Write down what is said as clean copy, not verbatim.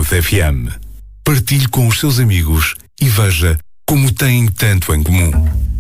FM. Partilhe com os seus amigos e veja como têm tanto em comum.